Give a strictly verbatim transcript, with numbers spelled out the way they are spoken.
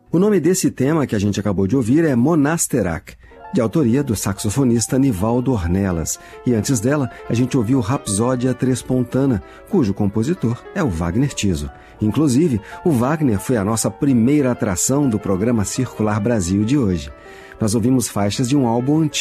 O nome desse tema que a gente acabou de ouvir é Monasterach, de autoria do saxofonista Nivaldo Ornelas. E antes dela, a gente ouviu Rapsódia Trespontana, cujo compositor é o Wagner Tiso. Inclusive, o Wagner foi a nossa primeira atração do programa Circular Brasil de hoje. Nós ouvimos faixas de um álbum antigo,